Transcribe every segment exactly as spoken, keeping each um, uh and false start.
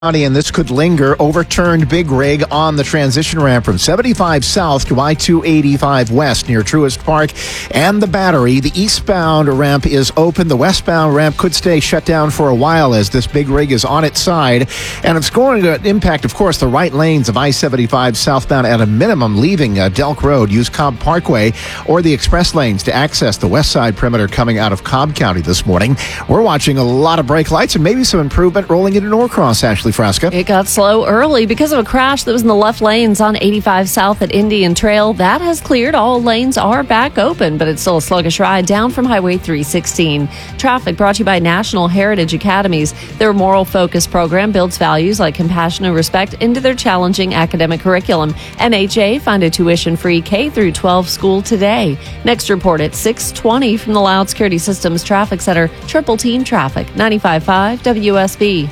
And this could linger. Overturned big rig on the transition ramp from seventy-five south to I two eighty-five west near Truist Park and the Battery. The eastbound ramp is open. The westbound ramp could stay shut down for a while as this big rig is on its side. And it's going to impact, of course, the right lanes of I seventy-five southbound at a minimum, leaving uh, Delk Road. Use Cobb Parkway or the express lanes to access the west side perimeter coming out of Cobb County this morning. We're watching a lot of brake lights and maybe some improvement rolling into Norcross, Ashley Frasca. It got slow early because of a crash that was in the left lanes on eighty-five south at Indian Trail. That has cleared. All lanes are back open, but it's still a sluggish ride down from Highway three sixteen. Traffic brought to you by National Heritage Academies. Their moral focus program builds values like compassion and respect into their challenging academic curriculum. N H A find a tuition-free K through twelve school today. Next report at six twenty from the Loud Security Systems Traffic Center. Triple Team Traffic, ninety-five point five W S B.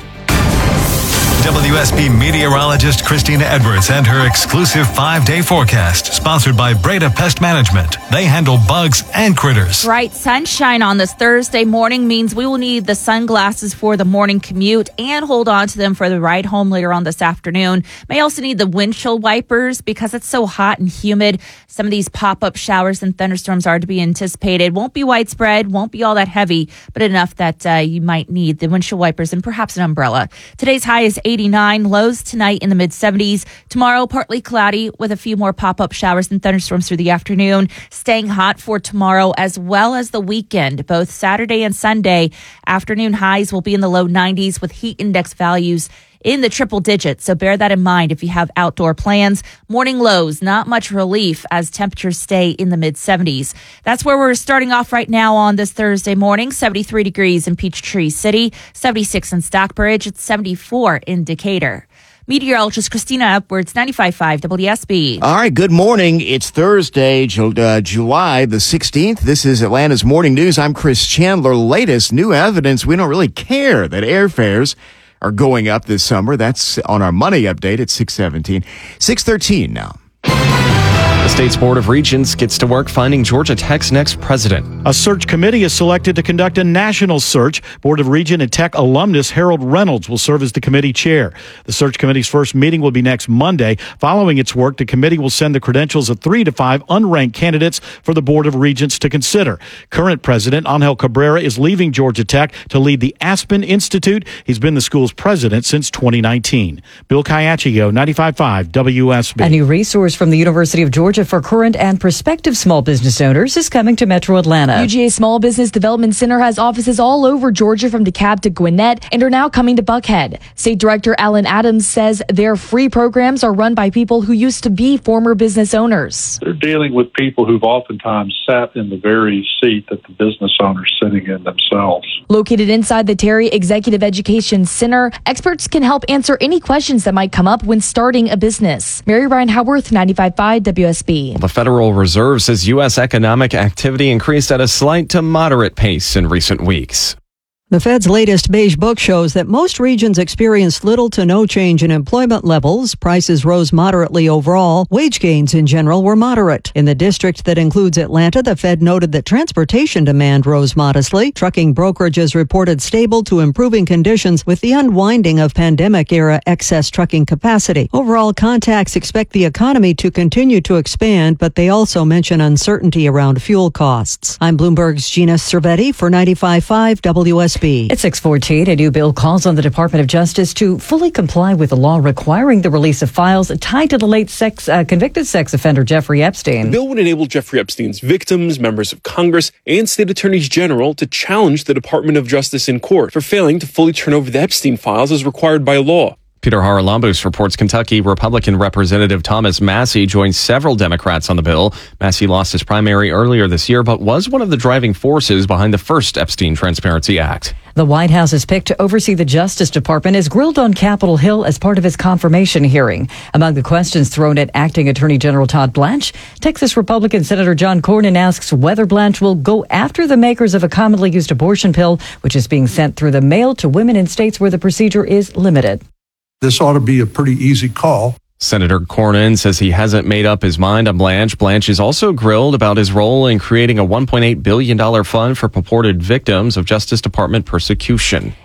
W S B meteorologist Christina Edwards and her exclusive five-day forecast, sponsored by Breda Pest Management. They handle bugs and critters. Bright sunshine on this Thursday morning means we will need the sunglasses for the morning commute and hold on to them for the ride home later on this afternoon. May also need the windshield wipers because it's so hot and humid. Some of these pop-up showers and thunderstorms are to be anticipated. Won't be widespread, won't be all that heavy, but enough that uh, you might need the windshield wipers and perhaps an umbrella. Today's high is eighty-nine, lows tonight in the mid-seventies. Tomorrow, partly cloudy with a few more pop-up showers and thunderstorms through the afternoon. Staying hot for tomorrow as well as the weekend. Both Saturday and Sunday, afternoon highs will be in the low nineties with heat index values in the triple digits. So bear that in mind if you have outdoor plans. Morning lows, not much relief as temperatures stay in the mid-seventies. That's where we're starting off right now on this Thursday morning. seventy-three degrees in Peachtree City, seventy-six in Stockbridge, it's seventy-four in Decatur. Meteorologist Christina Edwards, ninety-five point five W S B. All right, good morning. It's Thursday, uh, July the sixteenth. This is Atlanta's Morning News. I'm Chris Chandler. Latest new evidence. We don't really care that airfares are going up this summer. That's on our money update at six seventeen. six thirteen now. The state's Board of Regents gets to work finding Georgia Tech's next president. A search committee is selected to conduct a national search. Board of Regent and Tech alumnus Harold Reynolds will serve as the committee chair. The search committee's first meeting will be next Monday. Following its work, the committee will send the credentials of three to five unranked candidates for the Board of Regents to consider. Current president Angel Cabrera is leaving Georgia Tech to lead the Aspen Institute. He's been the school's president since twenty nineteen. Bill Caiaccio, ninety-five point five W S B. A new resource from the University of Georgia for current and prospective small business owners is coming to Metro Atlanta. U G A Small Business Development Center has offices all over Georgia from DeKalb to Gwinnett and are now coming to Buckhead. State Director Alan Adams says their free programs are run by people who used to be former business owners. They're dealing with people who've oftentimes sat in the very seat that the business owner's sitting in themselves. Located inside the Terry Executive Education Center, experts can help answer any questions that might come up when starting a business. Mary Ryan Howarth, ninety-five point five W S B. The Federal Reserve says U S economic activity increased at a slight to moderate pace in recent weeks. The Fed's latest beige book shows that most regions experienced little to no change in employment levels. Prices rose moderately overall. Wage gains in general were moderate. In the district that includes Atlanta, the Fed noted that transportation demand rose modestly. Trucking brokerages reported stable to improving conditions with the unwinding of pandemic-era excess trucking capacity. Overall, contacts expect the economy to continue to expand, but they also mention uncertainty around fuel costs. I'm Bloomberg's Gina Cervetti for ninety-five point five W S B. It's six fourteen. A new bill calls on the Department of Justice to fully comply with the law requiring the release of files tied to the late sex uh, convicted sex offender Jeffrey Epstein. The bill would enable Jeffrey Epstein's victims, members of Congress, and state attorneys general to challenge the Department of Justice in court for failing to fully turn over the Epstein files as required by law. Peter Haralambous reports Kentucky Republican Representative Thomas Massie joined several Democrats on the bill. Massie lost his primary earlier this year, but was one of the driving forces behind the first Epstein Transparency Act. The White House is picked to oversee the Justice Department is grilled on Capitol Hill as part of its confirmation hearing. Among the questions thrown at Acting Attorney General Todd Blanche, Texas Republican Senator John Cornyn asks whether Blanche will go after the makers of a commonly used abortion pill, which is being sent through the mail to women in states where the procedure is limited. This ought to be a pretty easy call. Senator Cornyn says he hasn't made up his mind on Blanche. Blanche is also grilled about his role in creating a one point eight billion dollars fund for purported victims of Justice Department persecution.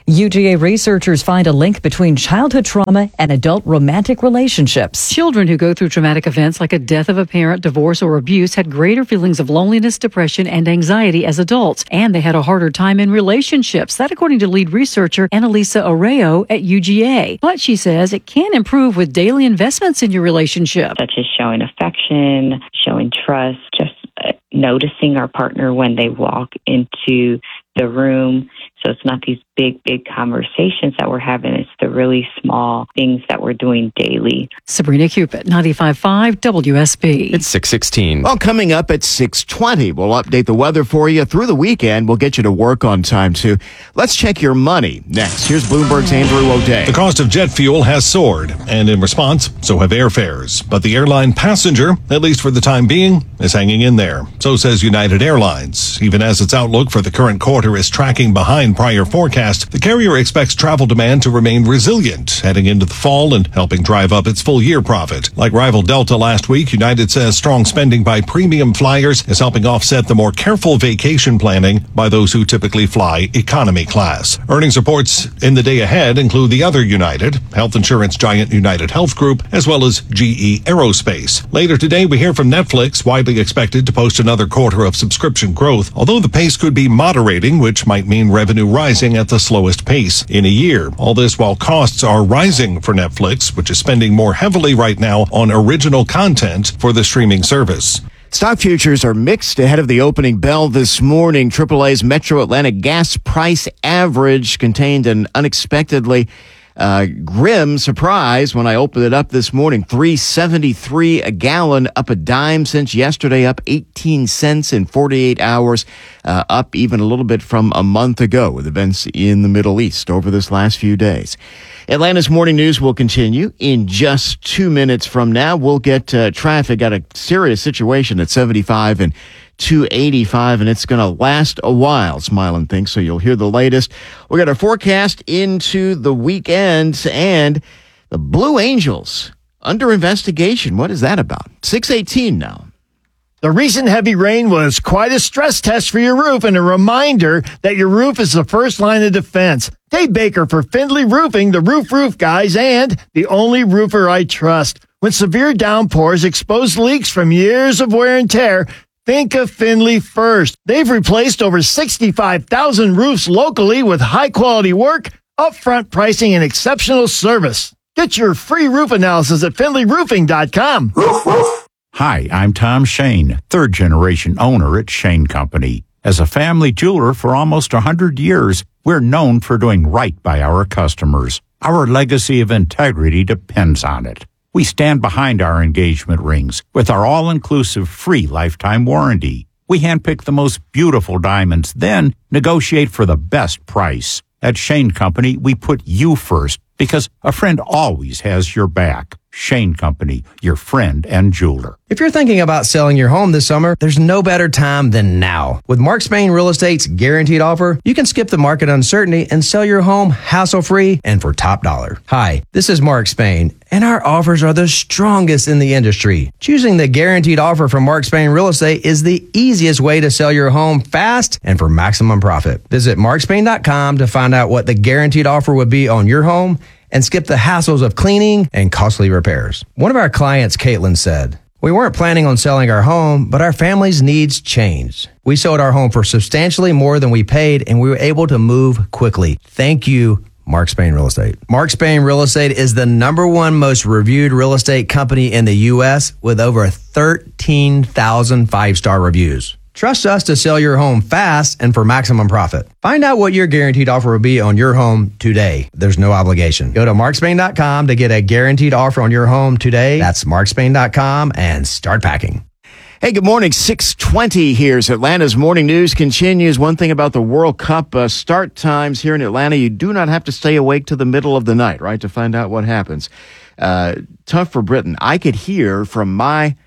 U G A researchers find a link between childhood trauma and adult romantic relationships. Children who go through traumatic events like a death of a parent, divorce, or abuse had greater feelings of loneliness, depression, and anxiety as adults, and they had a harder time in relationships. That according to lead researcher Annalisa Arreo at U G A. But she says it can improve with daily investments in your relationship. Such as showing affection, showing trust, just uh, noticing our partner when they walk into the room. So it's not these big, big conversations that we're having. It's the really small things that we're doing daily. Sabrina Cupid, ninety-five point five W S B. It's six sixteen. Well, coming up at six twenty, we'll update the weather for you through the weekend. We'll get you to work on time, too. Let's check your money next. Here's Bloomberg's Andrew O'Day. The cost of jet fuel has soared, and in response, so have airfares. But the airline passenger, at least for the time being, is hanging in there. So says United Airlines. Even as its outlook for the current quarter is tracking behind prior forecasts, the carrier expects travel demand to remain resilient heading into the fall and helping drive up its full-year profit. Like rival Delta last week, United says strong spending by premium flyers is helping offset the more careful vacation planning by those who typically fly economy class. Earnings reports in the day ahead include the other United, health insurance giant United Health Group, as well as G E Aerospace. Later today, we hear from Netflix, widely expected to post another quarter of subscription growth, although the pace could be moderating, which might mean revenue rising at the slowest pace in a year. All this while costs are rising for Netflix, which is spending more heavily right now on original content for the streaming service. Stock futures are mixed ahead of the opening bell this morning. triple A's Metro Atlanta gas price average contained an unexpectedly Uh, grim surprise when I opened it up this morning. three seventy-three a gallon, up a dime since yesterday, up eighteen cents in forty-eight hours, uh, up even a little bit from a month ago with events in the Middle East over this last few days. Atlanta's morning news will continue in just two minutes from now. We'll get uh, traffic. Got a serious situation at seventy-five and two eighty-five, and it's going to last a while, Smiling thinks, so you'll hear the latest. We got our forecast into the weekend, and the Blue Angels under investigation. What is that about? six eighteen now. The recent heavy rain was quite a stress test for your roof and a reminder that your roof is the first line of defense. Dave Baker for Findlay Roofing, the Roof Roof Guys, and the only roofer I trust. When severe downpours expose leaks from years of wear and tear, think of Findlay first. They've replaced over sixty-five thousand roofs locally with high-quality work, upfront pricing, and exceptional service. Get your free roof analysis at Findlay Roofing dot com. Roof, roof. Hi, I'm Tom Shane, third-generation owner at Shane Company. As a family jeweler for almost one hundred years, we're known for doing right by our customers. Our legacy of integrity depends on it. We stand behind our engagement rings with our all-inclusive free lifetime warranty. We handpick the most beautiful diamonds, then negotiate for the best price. At Shane Company, we put you first because a friend always has your back. Shane Company, your friend and jeweler. If you're thinking about selling your home this summer, there's no better time than now. With Mark Spain Real Estate's guaranteed offer, you can skip the market uncertainty and sell your home hassle-free and for top dollar. Hi, this is Mark Spain, and our offers are the strongest in the industry. Choosing the guaranteed offer from Mark Spain Real Estate is the easiest way to sell your home fast and for maximum profit. Visit mark spain dot com to find out what the guaranteed offer would be on your home and skip the hassles of cleaning and costly repairs. One of our clients, Caitlin, said, "We weren't planning on selling our home, but our family's needs changed. We sold our home for substantially more than we paid, and we were able to move quickly. Thank you, Mark Spain Real Estate." Mark Spain Real Estate is the number one most reviewed real estate company in the U S with over thirteen thousand five-star reviews. Trust us to sell your home fast and for maximum profit. Find out what your guaranteed offer will be on your home today. There's no obligation. Go to mark spain dot com to get a guaranteed offer on your home today. That's mark spain dot com and start packing. Hey, good morning. six twenty here's Atlanta's morning news continues. One thing about the World Cup uh, start times here in Atlanta, you do not have to stay awake to the middle of the night, right, to find out what happens. Uh, tough for Britain. I could hear from my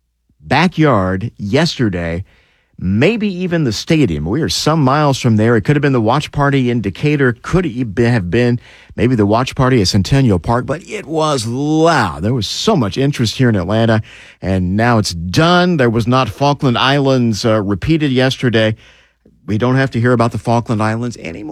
backyard yesterday, maybe even the stadium. We are some miles from there. It could have been the watch party in Decatur. Could have been maybe the watch party at Centennial Park, but it was loud. There was so much interest here in Atlanta, and now it's done. There was not Falkland Islands uh, repeated yesterday. We don't have to hear about the Falkland Islands anymore.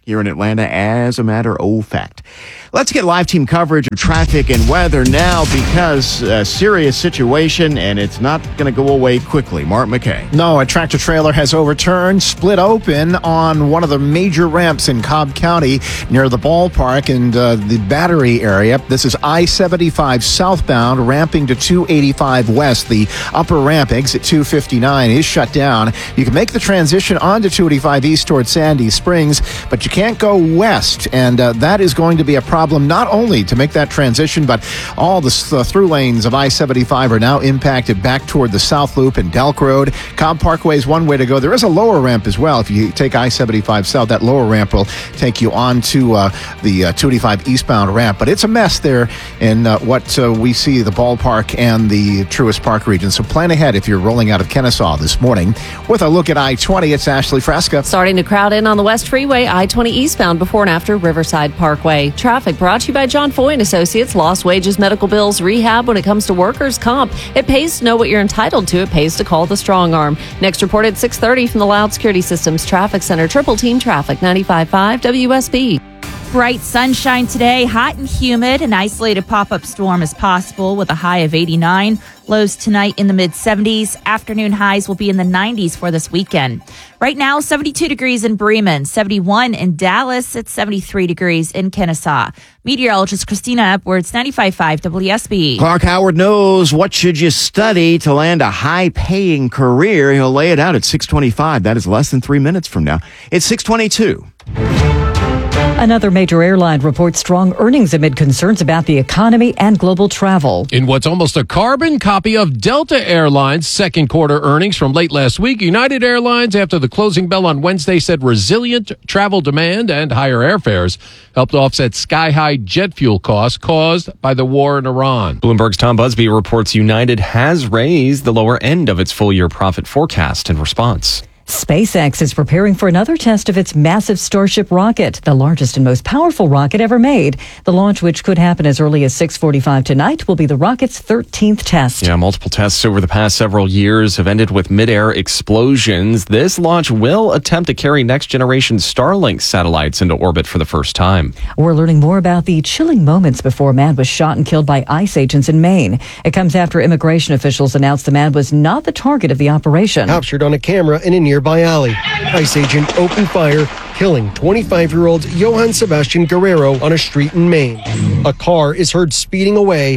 here in Atlanta, as a matter of fact. Let's get live team coverage of traffic and weather now, because a serious situation, and it's not going to go away quickly. Mark McKay. No, a tractor trailer has overturned, split open on one of the major ramps in Cobb County near the ballpark and uh, the Battery area. This is I seventy-five southbound, ramping to two eighty-five west. The upper ramp, exit two fifty-nine, is shut down. You can make the transition onto two eighty-five east towards Sandy Springs, but you can't go west, and uh, that is going to be a problem not only to make that transition, but all the uh, through lanes of I seventy-five are now impacted back toward the South Loop and Delk Road. Cobb Parkway is one way to go. There is a lower ramp as well. If you take I seventy-five south, that lower ramp will take you on to uh, the uh, two eighty-five eastbound ramp, but it's a mess there in uh, what uh, we see the ballpark and the Truist Park region. So plan ahead if you're rolling out of Kennesaw this morning. With a look at I twenty, it's Ashley Fresca. Starting to crowd in on the West Freeway, I twenty eastbound before and after Riverside Parkway. Traffic brought to you by John Foy and Associates. Lost wages, medical bills, rehab. When it comes to workers' comp, it pays to know what you're entitled to. It pays to call the strong arm. Next report at six thirty from the Loud Security Systems Traffic Center. Triple Team Traffic, ninety-five point five W S B. Bright sunshine today, hot and humid. An isolated pop-up storm is possible with a high of eighty-nine. Lows tonight in the mid seventies. Afternoon highs will be in the nineties for this weekend. Right now, seventy-two degrees in Bremen, seventy-one in Dallas. It's seventy-three degrees in Kennesaw. Meteorologist Christina Edwards, ninety-five point five W S B. Clark Howard knows what should you study to land a high-paying career. He'll lay it out at six twenty-five. That is less than three minutes from now. It's six twenty-two. Another major airline reports strong earnings amid concerns about the economy and global travel. In what's almost a carbon copy of Delta Airlines' second quarter earnings from late last week, United Airlines, after the closing bell on Wednesday, said resilient travel demand and higher airfares helped offset sky-high jet fuel costs caused by the war in Iran. Bloomberg's Tom Busby reports United has raised the lower end of its full-year profit forecast in response. SpaceX is preparing for another test of its massive Starship rocket, the largest and most powerful rocket ever made. The launch, which could happen as early as six forty-five tonight, will be the rocket's thirteenth test. Yeah, multiple tests over the past several years have ended with mid-air explosions. This launch will attempt to carry next-generation Starlink satellites into orbit for the first time. We're learning more about the chilling moments before a man was shot and killed by ICE agents in Maine. It comes after immigration officials announced the man was not the target of the operation. Captured on a camera in a near by alley. ICE agent opened fire, killing twenty-five-year-old Johann Sebastian Guerrero on a street in Maine. A car is heard speeding away.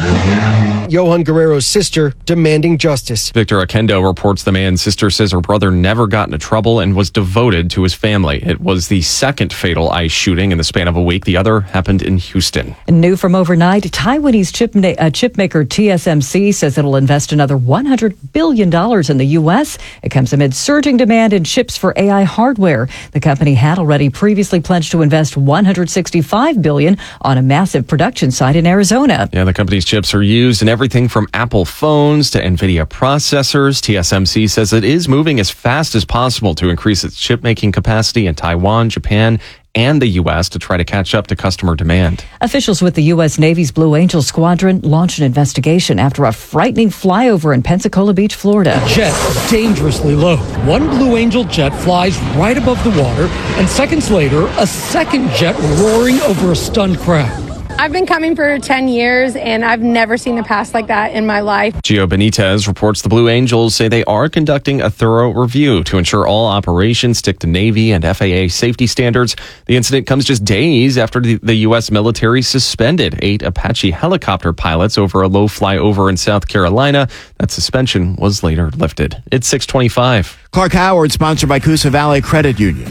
Johann Guerrero's sister demanding justice. Victor Akendo reports the man's sister says her brother never got into trouble and was devoted to his family. It was the second fatal ICE shooting in the span of a week. The other happened in Houston. New from overnight, Taiwanese chip, ma- uh, chip maker T S M C says it'll invest another one hundred billion dollars in the U S. It comes amid surging demand in chips for A I hardware. The company had already previously pledged to invest one hundred sixty-five billion dollars on a massive production site in Arizona. Yeah, the company's chips are used in everything from Apple phones to NVIDIA processors. T S M C says it is moving as fast as possible to increase its chip-making capacity in Taiwan, Japan, and the U S to try to catch up to customer demand. Officials with the U S Navy's Blue Angel Squadron launched an investigation after a frightening flyover in Pensacola Beach, Florida. Jet dangerously low. One Blue Angel jet flies right above the water, and seconds later, a second jet roaring over a stunned crowd. I've been coming for ten years, and I've never seen a pass like that in my life. Gio Benitez reports the Blue Angels say they are conducting a thorough review to ensure all operations stick to Navy and F A A safety standards. The incident comes just days after the, the U S military suspended eight Apache helicopter pilots over a low flyover in South Carolina. That suspension was later lifted. It's six twenty-five. Clark Howard, sponsored by Coosa Valley Credit Union.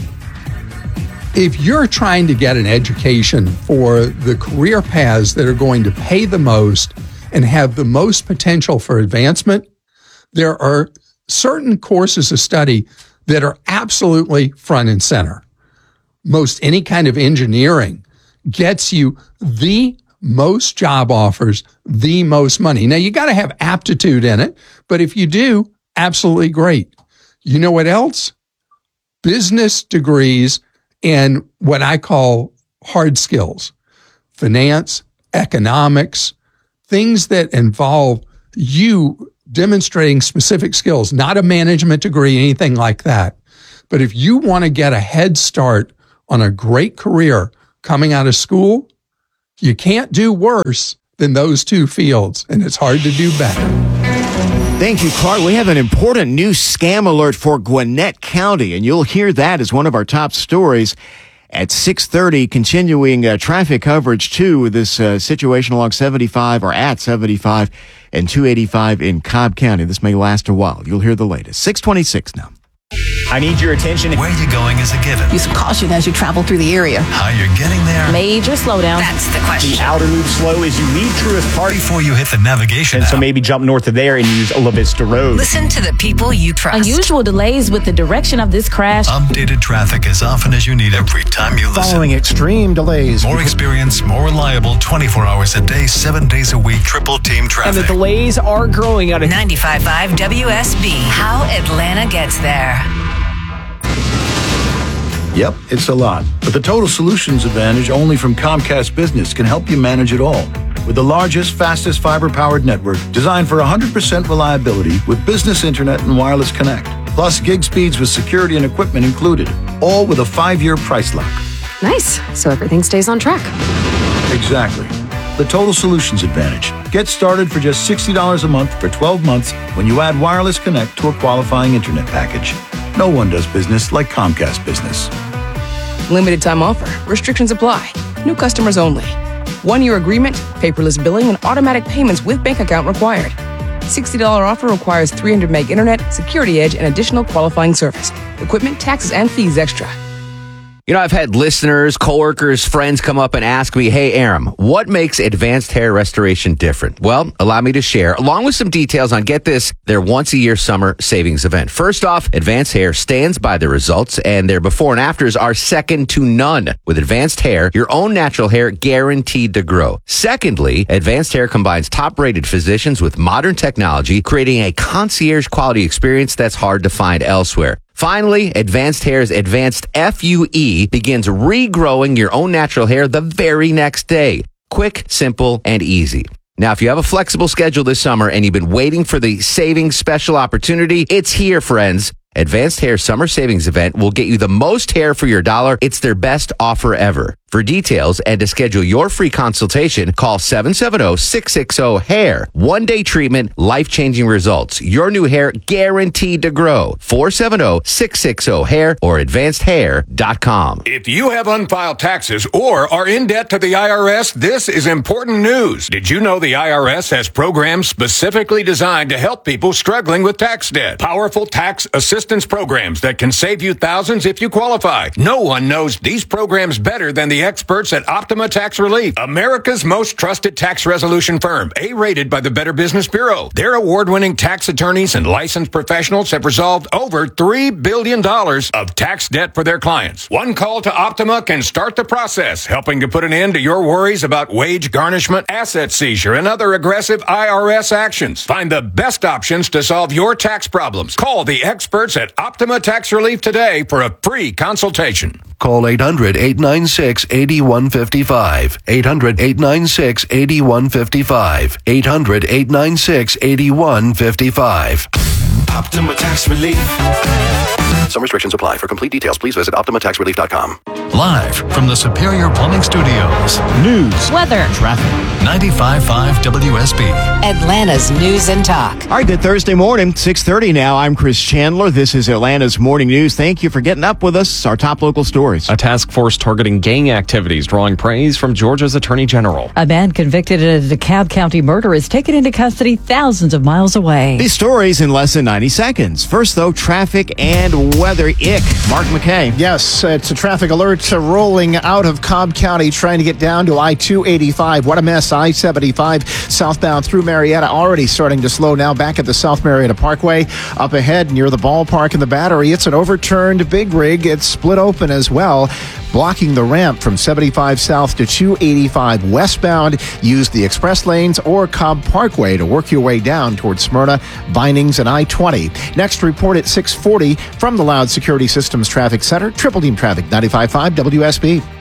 If you're trying to get an education for the career paths that are going to pay the most and have the most potential for advancement, there are certain courses of study that are absolutely front and center. Most any kind of engineering gets you the most job offers, the most money. Now, you got to have aptitude in it, but if you do, absolutely great. You know what else? Business degrees and what I call hard skills, finance, economics, things that involve you demonstrating specific skills, not a management degree, anything like that. But if you want to get a head start on a great career coming out of school, you can't do worse than those two fields, and it's hard to do better. Thank you, Clark. We have an important new scam alert for Gwinnett County, and you'll hear that as one of our top stories at six thirty, continuing uh, traffic coverage, too, with this uh, situation along seventy-five, or at seventy-five and two eighty-five in Cobb County. This may last a while. You'll hear the latest. six twenty-six now. I need your attention. Where are you going is a given. Use caution as you travel through the area. How you're getting there. Major slowdown. That's the question. The outer loop slow as you leave Truist Park. Before you hit the navigation And app. so maybe jump north of there and use La Vista Road. Listen to the people you trust. Unusual delays with the direction of this crash. Updated traffic as often as you need every time you listen. Following extreme delays. More experience, more reliable, twenty-four hours a day, seven days a week, triple team traffic. And the delays are growing out of ninety-five point five W S B. How Atlanta gets there. Yep, it's a lot. But the Total Solutions Advantage only from Comcast Business can help you manage it all. With the largest, fastest fiber-powered network designed for one hundred percent reliability with business internet and wireless connect. Plus gig speeds with security and equipment included. All with a five-year price lock. Nice. So everything stays on track. Exactly. The Total Solutions Advantage. Get started for just sixty dollars a month for twelve months when you add wireless connect to a qualifying internet package. No one does business like Comcast Business. Limited time offer. Restrictions apply. New customers only. One-year agreement, paperless billing, and automatic payments with bank account required. sixty dollars offer requires three hundred meg internet, security edge, and additional qualifying service. Equipment, taxes, and fees extra. You know, I've had listeners, coworkers, friends come up and ask me, hey, Aram, what makes Advanced Hair Restoration different? Well, allow me to share, along with some details on, get this, their once-a-year summer savings event. First off, Advanced Hair stands by the results, and their before and afters are second to none. With Advanced Hair, your own natural hair guaranteed to grow. Secondly, Advanced Hair combines top-rated physicians with modern technology, creating a concierge-quality experience that's hard to find elsewhere. Finally, Advanced Hair's Advanced F U E begins regrowing your own natural hair the very next day. Quick, simple, and easy. Now, if you have a flexible schedule this summer and you've been waiting for the savings special opportunity, it's here, friends. Advanced Hair Summer Savings Event will get you the most hair for your dollar. It's their best offer ever. For details and to schedule your free consultation, call seven seven zero, six six zero, hair. One-day treatment, life-changing results. Your new hair guaranteed to grow. four seven zero, six six zero, hair or advanced hair dot com. If you have unfiled taxes or are in debt to the I R S, this is important news. Did you know the I R S has programs specifically designed to help people struggling with tax debt? Powerful tax assistance programs that can save you thousands if you qualify. No one knows these programs better than the experts at Optima Tax Relief, America's most trusted tax resolution firm, A-rated by the Better Business Bureau. Their award-winning tax attorneys and licensed professionals have resolved over three billion dollars of tax debt for their clients. One call to Optima can start the process, helping to put an end to your worries about wage garnishment, asset seizure, and other aggressive I R S actions. Find the best options to solve your tax problems. Call the experts at Optima Tax Relief today for a free consultation. Call eight hundred, eight nine six, eight one five five. eight hundred, eight nine six, eight one five five. eight hundred, eight nine six, eight one five five. Optima Tax Relief. Some restrictions apply. For complete details, please visit optima tax relief dot com. Live from the Superior Plumbing Studios. News. Weather. Traffic. ninety-five point five W S B. Atlanta's News and Talk. All right, good Thursday morning, six thirty now. I'm Chris Chandler. This is Atlanta's Morning News. Thank you for getting up with us. Our top local stories. A task force targeting gang activities drawing praise from Georgia's Attorney General. A man convicted in a DeKalb County murder is taken into custody thousands of miles away. These stories in less than ninety seconds. First, though, traffic and weather. Ick. Mark McKay. Yes, it's a traffic alert uh, rolling out of Cobb County, trying to get down to I two eighty-five. What a mess. I seventy-five southbound through Marietta, already starting to slow now. Back at the South Marietta Parkway. Up ahead near the ballpark and the Battery, it's an overturned big rig. It's split open as well, blocking the ramp from seventy-five south to two eighty-five westbound. Use the express lanes or Cobb Parkway to work your way down towards Smyrna, Vinings, and I twenty. Next report at six forty from the Loud Security Systems Traffic Center. Triple Team Traffic, ninety-five point five W S B.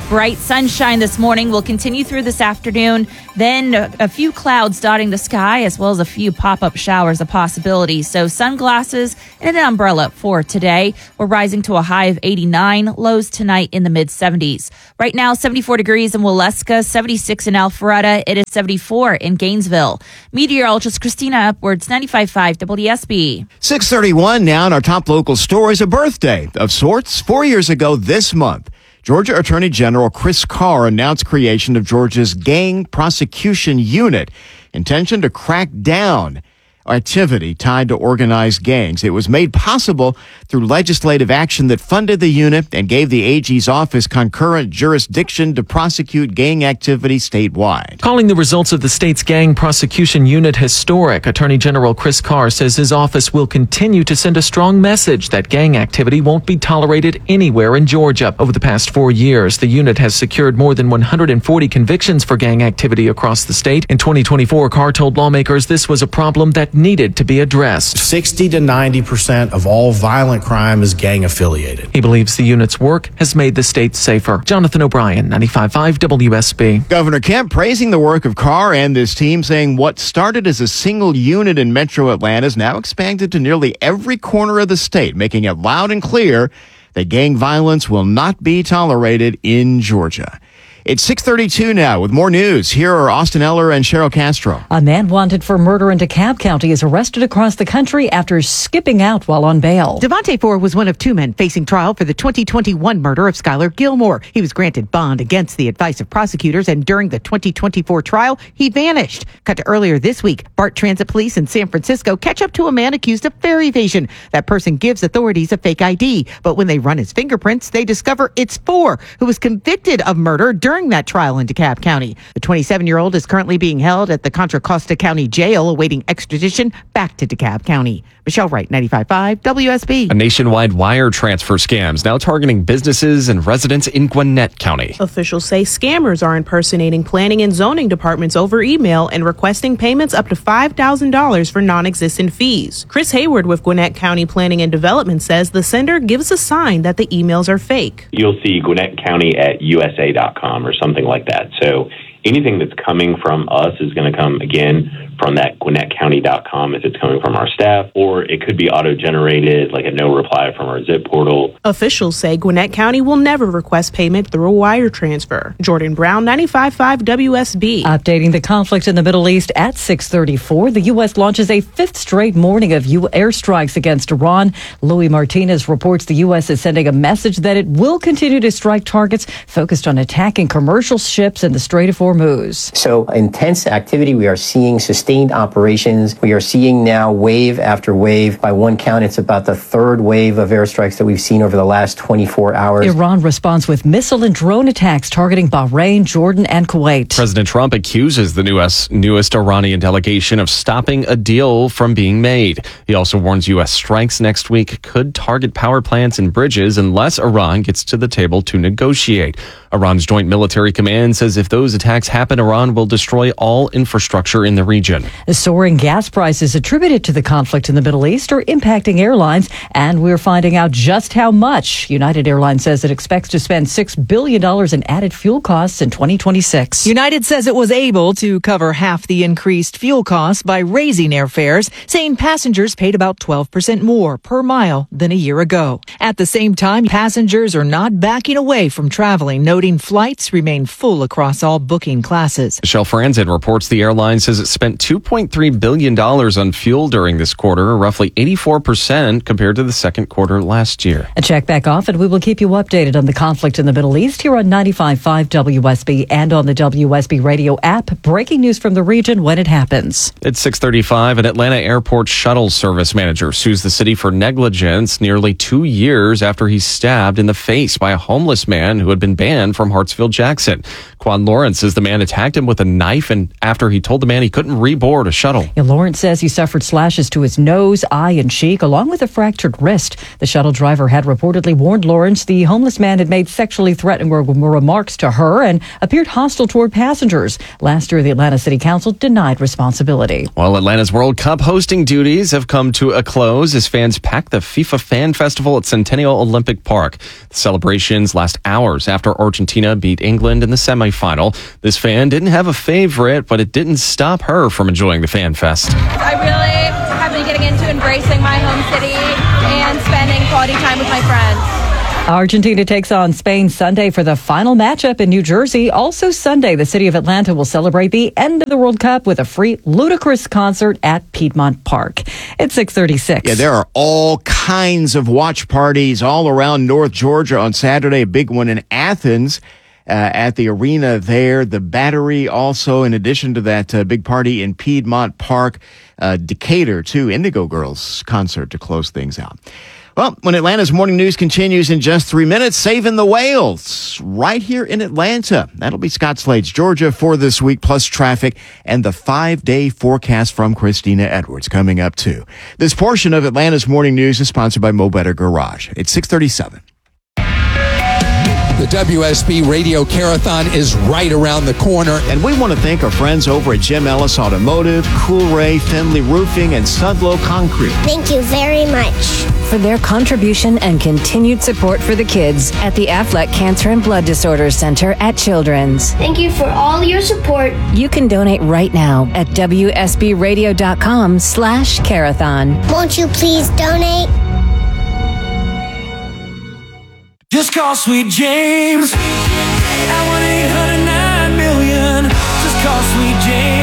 Bright sunshine this morning will continue through this afternoon. Then a, a few clouds dotting the sky, as well as a few pop-up showers a possibility. So sunglasses and an umbrella for today. We're rising to a high of eighty-nine. Lows tonight in the mid-seventies. Right now, seventy-four degrees in Waleska, seventy-six in Alpharetta. It is seventy-four in Gainesville. Meteorologist Christina Upwards, ninety-five point five W S B. six thirty-one now, and our top local stories. A birthday of sorts. Four years ago this month, Georgia Attorney General Chris Carr announced creation of Georgia's Gang Prosecution Unit, intention to crack down activity tied to organized gangs. It was made possible through legislative action that funded the unit and gave the A G's office concurrent jurisdiction to prosecute gang activity statewide. Calling the results of the state's gang prosecution unit historic, Attorney General Chris Carr says his office will continue to send a strong message that gang activity won't be tolerated anywhere in Georgia. Over the past four years, the unit has secured more than one hundred forty convictions for gang activity across the state. In twenty twenty-four, Carr told lawmakers this was a problem that needed to be addressed. sixty to ninety percent of all violent crime is gang affiliated. He believes the unit's work has made the state safer. Jonathan O'Brien, ninety-five point five W S B. Governor Kemp praising the work of Carr and this team, saying what started as a single unit in Metro Atlanta is now expanded to nearly every corner of the state, making it loud and clear that gang violence will not be tolerated in Georgia. It's six thirty-two now with more news. Here are Austin Eller and Cheryl Castro. A man wanted for murder in DeKalb County is arrested across the country after skipping out while on bail. Devontae Ford was one of two men facing trial for the twenty twenty-one murder of Skylar Gilmore. He was granted bond against the advice of prosecutors, and during the twenty twenty-four trial, he vanished. Cut to earlier this week, BART Transit Police in San Francisco catch up to a man accused of fare evasion. That person gives authorities a fake I D, but when they run his fingerprints, they discover it's Ford, who was convicted of murder during During that trial in DeKalb County. The twenty-seven-year-old is currently being held at the Contra Costa County Jail, awaiting extradition back to DeKalb County. Michelle Wright, ninety-five point five W S B. A nationwide wire transfer scams now targeting businesses and residents in Gwinnett County. Officials say scammers are impersonating planning and zoning departments over email and requesting payments up to five thousand dollars for non-existent fees. Chris Hayward with Gwinnett County Planning and Development says the sender gives a sign that the emails are fake. You'll see Gwinnett County at U S A dot com or something like that. So anything that's coming from us is going to come, again, from that Gwinnett County dot com if it's coming from our staff, or it could be auto-generated, like a no reply from our zip portal. Officials say Gwinnett County will never request payment through a wire transfer. Jordan Brown, ninety-five point five W S B. Updating the conflict in the Middle East at six thirty-four, the U S launches a fifth straight morning of U airstrikes against Iran. Louis Martinez reports the U S is sending a message that it will continue to strike targets focused on attacking commercial ships in the Strait of Hormuz. So intense activity. We are seeing sustained operations. We are seeing now wave after wave. By one count, it's about the third wave of airstrikes that we've seen over the last twenty-four hours. Iran responds with missile and drone attacks targeting Bahrain, Jordan, and Kuwait. President Trump accuses the newest, newest Iranian delegation of stopping a deal from being made. He also warns U S strikes next week could target power plants and bridges unless Iran gets to the table to negotiate. Iran's Joint Military Command says if those attacks happen, Iran will destroy all infrastructure in the region. The soaring gas prices attributed to the conflict in the Middle East are impacting airlines, and we're finding out just how much. United Airlines says it expects to spend six billion dollars in added fuel costs in twenty twenty-six. United says it was able to cover half the increased fuel costs by raising airfares, saying passengers paid about twelve percent more per mile than a year ago. At the same time, passengers are not backing away from traveling, noting flights remain full across all booking classes. Michelle Franzen reports the airline says it spent two point three billion dollars on fuel during this quarter, roughly eighty-four percent compared to the second quarter last year. A check back off, and we will keep you updated on the conflict in the Middle East here on ninety-five point five W S B and on the W S B radio app. Breaking news from the region when it happens. It's six thirty-five. An Atlanta airport shuttle service manager sues the city for negligence nearly two years after he's stabbed in the face by a homeless man who had been banned from Hartsfield-Jackson. Quan Lawrence says the man attacked him with a knife, and after he told the man he couldn't read reportedly board a shuttle. Yeah, Lawrence says he suffered slashes to his nose, eye, and cheek, along with a fractured wrist. The shuttle driver had reportedly warned Lawrence the homeless man had made sexually threatening remarks to her and appeared hostile toward passengers. Last year, the Atlanta City Council denied responsibility. Well, Atlanta's World Cup hosting duties have come to a close as fans packed the FIFA Fan Festival at Centennial Olympic Park. The celebrations last hours after Argentina beat England in the semifinal. This fan didn't have a favorite, but it didn't stop her from enjoying the Fan Fest. I really have been getting into embracing my home city and spending quality time with my friends. Argentina takes on Spain Sunday for the final matchup in New Jersey. Also Sunday, the city of Atlanta will celebrate the end of the World Cup with a free Ludacris concert at Piedmont Park. It's six thirty-six. Yeah, there are all kinds of watch parties all around North Georgia on Saturday. A big one in Athens. Uh, at the arena there, the Battery also, in addition to that uh, big party in Piedmont Park, uh, Decatur, too, Indigo Girls concert to close things out. Well, when Atlanta's morning news continues in just three minutes, saving the whales right here in Atlanta. That'll be Scott Slade's Georgia for this week, plus traffic and the five-day forecast from Christina Edwards coming up, too. This portion of Atlanta's morning news is sponsored by Mo Better Garage. It's six thirty-seven. The W S B Radio Carathon is right around the corner. And we want to thank our friends over at Jim Ellis Automotive, Coolray, Finley Roofing, and Sudlow Concrete. Thank you very much for their contribution and continued support for the kids at the Aflac Cancer and Blood Disorders Center at Children's. Thank you for all your support. You can donate right now at W S B radio dot com slash Carathon. Won't you please donate? Just call Sweet James at one eight hundred nine million. Just call Sweet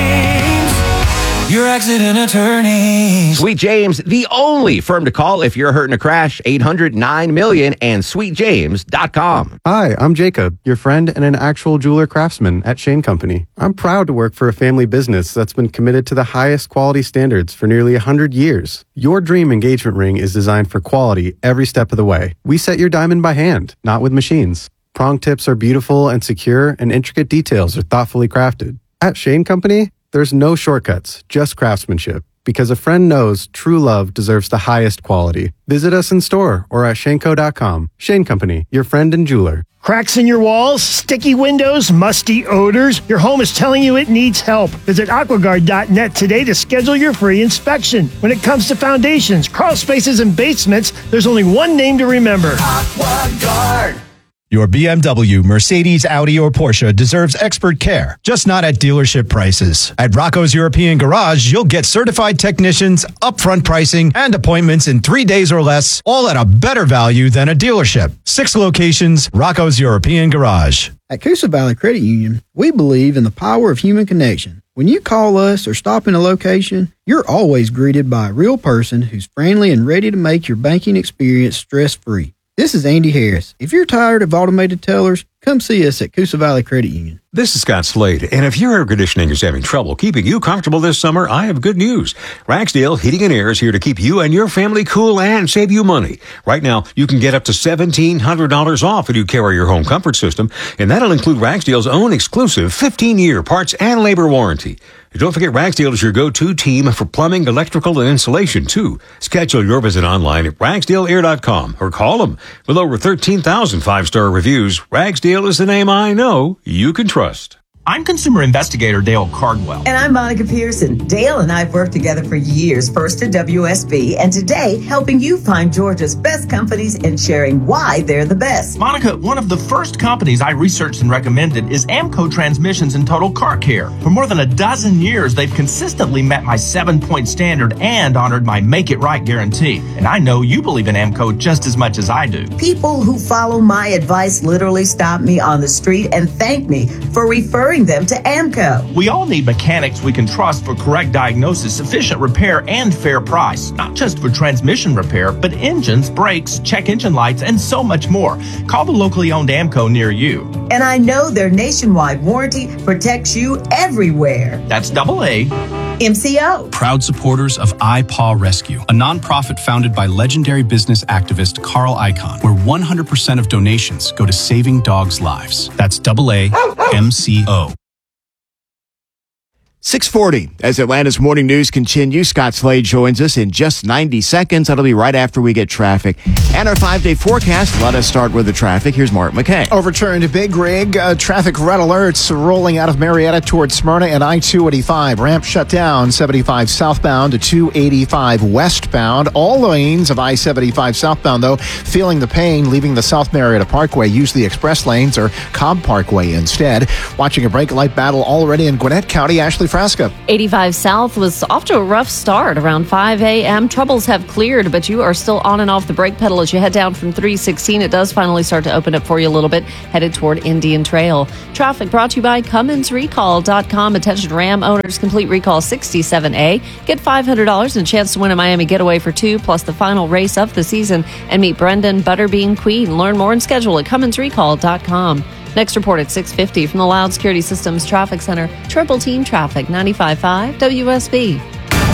James, your accident attorney. Sweet James, the only firm to call if you're hurt in a crash. eight hundred nine million and sweet james dot com. Hi, I'm Jacob, your friend and an actual jeweler craftsman at Shane Company. I'm proud to work for a family business that's been committed to the highest quality standards for nearly one hundred years. Your dream engagement ring is designed for quality every step of the way. We set your diamond by hand, not with machines. Prong tips are beautiful and secure, and intricate details are thoughtfully crafted. At Shane Company, there's no shortcuts, just craftsmanship. Because a friend knows true love deserves the highest quality. Visit us in store or at shane co dot com. Shane Company, your friend and jeweler. Cracks in your walls, sticky windows, musty odors. Your home is telling you it needs help. Visit aquaguard dot net today to schedule your free inspection. When it comes to foundations, crawl spaces, and basements, there's only one name to remember. AquaGuard. Your B M W, Mercedes, Audi, or Porsche deserves expert care, just not at dealership prices. At Rocco's European Garage, you'll get certified technicians, upfront pricing, and appointments in three days or less, all at a better value than a dealership. Six locations, Rocco's European Garage. At Coosa Valley Credit Union, we believe in the power of human connection. When you call us or stop in a location, you're always greeted by a real person who's friendly and ready to make your banking experience stress-free. This is Andy Harris. If you're tired of automated tellers, come see us at Coosa Valley Credit Union. This is Scott Slade, and if your air conditioning is having trouble keeping you comfortable this summer, I have good news. Ragsdale Heating and Air is here to keep you and your family cool and save you money. Right now, you can get up to seventeen hundred dollars off if you carry your home comfort system, and that'll include Ragsdale's own exclusive fifteen-year parts and labor warranty. And don't forget, Ragsdale is your go-to team for plumbing, electrical, and insulation, too. Schedule your visit online at ragsdale air dot com or call them. With over thirteen thousand five-star reviews, Ragsdale is the name I know you can trust. I'm consumer investigator Dale Cardwell. And I'm Monica Pearson. Dale and I have worked together for years, first at W S B, and today helping you find Georgia's best companies and sharing why they're the best. Monica, one of the first companies I researched and recommended is Amco Transmissions and Total Car Care. For more than a dozen years, they've consistently met my seven-point standard and honored my Make It Right guarantee. And I know you believe in Amco just as much as I do. People who follow my advice literally stop me on the street and thank me for referring them to Amco. We all need mechanics we can trust for correct diagnosis, sufficient repair, and fair price. Not just for transmission repair, but engines, brakes, check engine lights, and so much more. Call the locally owned Amco near you. And I know their nationwide warranty protects you everywhere. That's double A. M C O. Proud supporters of iPaw Rescue, a nonprofit founded by legendary business activist Carl Icahn, where one hundred percent of donations go to saving dogs' lives. That's double A M C O. six forty. As Atlanta's morning news continues, Scott Slade joins us in just ninety seconds. That'll be right after we get traffic and our five-day forecast. Let us start with the traffic. Here's Mark McKay. Overturned Big Rig. Uh, traffic red alerts rolling out of Marietta towards Smyrna and I two eighty-five. Ramp shut down seventy-five southbound to two eighty-five westbound. All lanes of I seventy-five southbound, though, feeling the pain, leaving the South Marietta Parkway. Use the express lanes or Cobb Parkway instead. Watching a brake light battle already in Gwinnett County. Ashley Frasca. eighty-five South was off to a rough start around five a.m. Troubles have cleared, but you are still on and off the brake pedal as you head down from three sixteen. It does finally start to open up for you a little bit, headed toward Indian Trail. Traffic brought to you by Cummins Recall dot com. Attention Ram owners, complete recall sixty-seven A. Get five hundred dollars and a chance to win a Miami getaway for two, plus the final race of the season. And meet Brendan Butterbean Queen. Learn more and schedule at Cummins Recall dot com. Next report at six fifty from the Loud Security Systems Traffic Center. Triple Team Traffic, ninety-five point five W S B.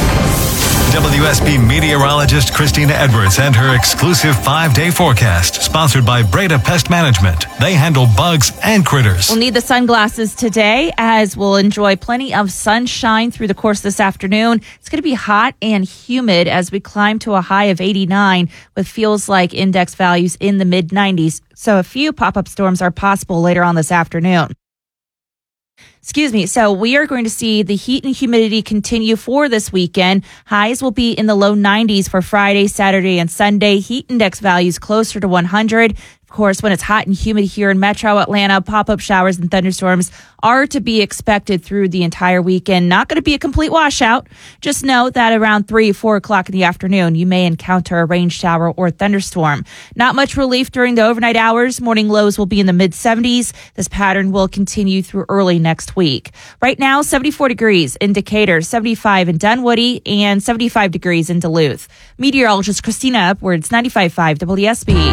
W S B meteorologist Christina Edwards and her exclusive five-day forecast, sponsored by Breda Pest Management. They handle bugs and critters. We'll need the sunglasses today, as we'll enjoy plenty of sunshine through the course of this afternoon. It's going to be hot and humid as we climb to a high of eighty-nine, with feels like index values in the mid nineties. So a few pop-up storms are possible later on this afternoon. Excuse me. So we are going to see the heat and humidity continue for this weekend. Highs will be in the low nineties for Friday, Saturday, and Sunday. Heat index values closer to one hundred. Of course, when it's hot and humid here in Metro Atlanta, pop-up showers and thunderstorms are to be expected through the entire weekend. Not going to be a complete washout. Just know that around three, four o'clock in the afternoon, you may encounter a rain shower or thunderstorm. Not much relief during the overnight hours. Morning lows will be in the mid seventies. This pattern will continue through early next week. Right now, seventy-four degrees in Decatur, seventy-five in Dunwoody, and seventy-five degrees in Duluth. Meteorologist Christina Edwards, ninety-five point five W S B.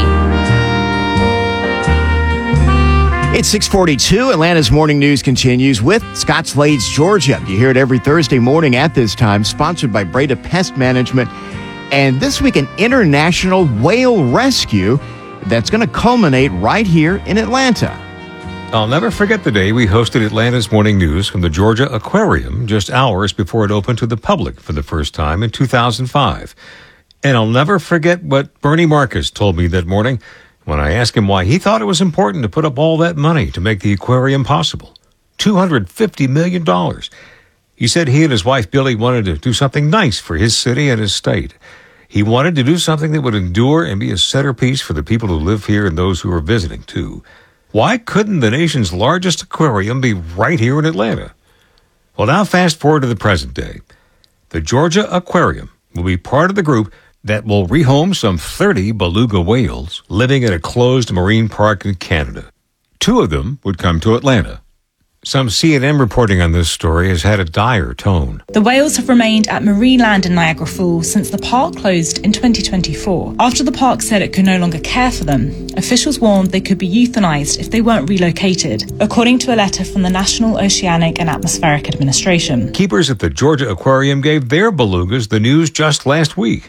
It's six forty-two. Atlanta's morning news continues with Scott Slade's Georgia. You hear it every Thursday morning at this time, sponsored by Breda Pest Management. And this week, an international whale rescue that's going to culminate right here in Atlanta. I'll never forget the day we hosted Atlanta's morning news from the Georgia Aquarium just hours before it opened to the public for the first time in two thousand five. And I'll never forget what Bernie Marcus told me that morning when I asked him why he thought it was important to put up all that money to make the aquarium possible. two hundred fifty million dollars. He said he and his wife Billy wanted to do something nice for his city and his state. He wanted to do something that would endure and be a centerpiece for the people who live here and those who are visiting, too. Why couldn't the nation's largest aquarium be right here in Atlanta? Well, now fast forward to the present day. The Georgia Aquarium will be part of the group that will rehome some thirty beluga whales living in a closed marine park in Canada. Two of them would come to Atlanta. Some C N N reporting on this story has had a dire tone. The whales have remained at Marineland in Niagara Falls since the park closed in twenty twenty-four. After the park said it could no longer care for them, officials warned they could be euthanized if they weren't relocated, according to a letter from the National Oceanic and Atmospheric Administration. Keepers at the Georgia Aquarium gave their belugas the news just last week.